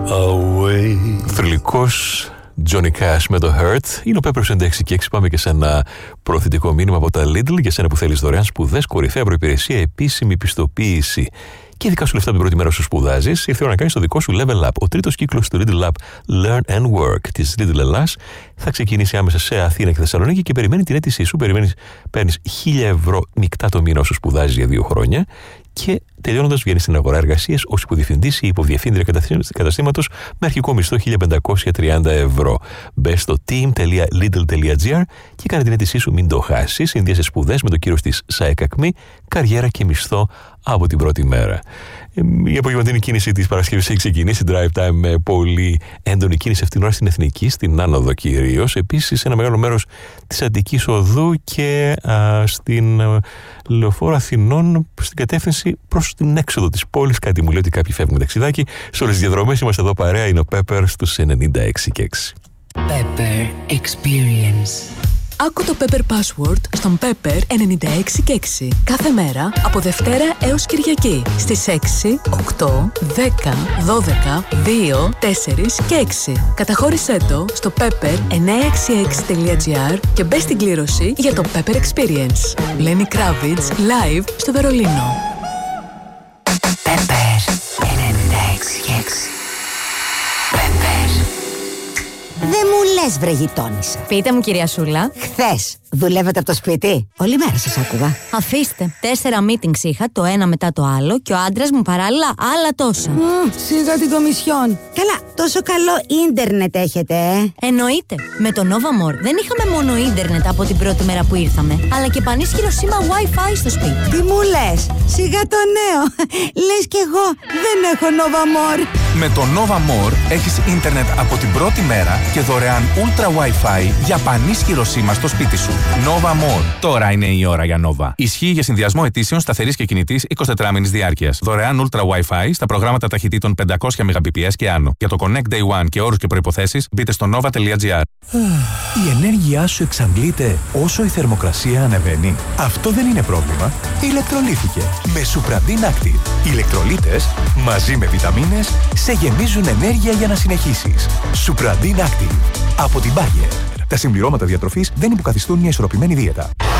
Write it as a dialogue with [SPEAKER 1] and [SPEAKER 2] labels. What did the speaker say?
[SPEAKER 1] Θρυλικός Johnny Cash με το Hurt. Είναι ο Peppers 96 και 6. Πάμε και σε ένα προωθητικό μήνυμα από τα Lidl για σένα που θέλεις δωρεάν σπουδές, κορυφαία προϋπηρεσία, επίσημη πιστοποίηση και δικά σου λεφτά την πρώτη μέρα σου σπουδάζεις. Ήρθε η ώρα να κάνεις το δικό σου level up. Ο τρίτος κύκλος του Lidl Lab Learn and Work της Lidl Ελλάς θα ξεκινήσει άμεσα σε Αθήνα και Θεσσαλονίκη και περιμένει την αίτησή σου. Παίρνεις 1.000 ευρώ μεικτά το μήνα όσο σπουδάζεις για 2 χρόνια. Και τελειώνοντας, βγαίνει στην αγορά εργασίας ως υποδιευθυντής ή υποδιευθύντρια καταστήματος με αρχικό μισθό 1.530 ευρώ. Μπες στο team.lidl.gr και κάνε την αίτησή σου, μην το χάσεις. Συνδύασε σπουδές με το κύρος της ΣΑΕΚ ΑΚΜΗ, καριέρα και μισθό από την πρώτη μέρα. Η απογευματινή κίνηση της Παρασκευής έχει ξεκινήσει. Drive time με πολύ έντονη κίνηση αυτήν την ώρα στην Εθνική, στην Άνοδο κυρίως. Επίσης, ένα μεγάλο μέρος της Αττικής Οδού και στην Λεωφόρο Αθηνών στην κατεύθυνση προς την έξοδο της πόλης. Κάτι μου λέει ότι κάποιοι φεύγουν ταξιδάκι. Σε όλες τις διαδρομές είμαστε εδώ παρέα. Είναι ο Pepper στους 96 και 6.
[SPEAKER 2] Pepper Experience.
[SPEAKER 3] Άκου το Pepper Password στον Pepper 96 και 6. Κάθε μέρα από Δευτέρα έως Κυριακή στις 6, 8, 10, 12, 2, 4 και 6. Καταχώρησέ το στο pepper966.gr και μπες στην κλήρωση για το Pepper Experience. Lenny Kravitz live στο Βερολίνο.
[SPEAKER 2] Pepper 96 και 6. Pepper.
[SPEAKER 4] Δεν μου λες βρε γειτόνισσα.
[SPEAKER 5] Πείτε μου κυρία Σούλα.
[SPEAKER 4] Χθες δουλεύετε από το σπίτι? Όλη μέρα σας άκουγα.
[SPEAKER 5] Αφήστε, 4 meetings είχα, το ένα μετά το άλλο και ο άντρας μου παράλληλα άλλα τόσα.
[SPEAKER 4] Σιγά την κομισιόν. Καλά, τόσο καλό ίντερνετ έχετε,
[SPEAKER 5] Εννοείται. Με το Nova More δεν είχαμε μόνο ίντερνετ από την πρώτη μέρα που ήρθαμε, αλλά και πανίσχυρο σήμα Wi-Fi στο σπίτι.
[SPEAKER 4] Τι μου λες, σιγά το νέο. Λες κι εγώ δεν έχω Nova More.
[SPEAKER 6] Με το Nova More έχεις ίντερνετ από την πρώτη μέρα και δωρεάν Ultra Wi-Fi για πανίσχυρο σήμα στο σπίτι σου. Nova More. Τώρα είναι η ώρα για Nova. Ισχύει για συνδυασμό αιτήσεων σταθερής και κινητής 24 μήνης διάρκειας. Δωρεάν Ultra Wi-Fi στα προγράμματα ταχυτήτων 500 Mbps και άνω. Για το Connect Day One και όρους και προϋποθέσεις μπείτε στο nova.gr.
[SPEAKER 7] Η ενέργειά σου εξαντλείται όσο η θερμοκρασία ανεβαίνει. Αυτό δεν είναι πρόβλημα. Ηλεκτρολύθηκε με Supradin Active. Οι ηλεκτρολίτες μαζί με βιταμίνες σε γεμίζουν ενέργεια για να συνεχίσεις. Supradin Active από την Bayer. Τα συμπληρώματα διατροφής δεν υποκαθιστούν μια ισορροπημένη δίαιτα.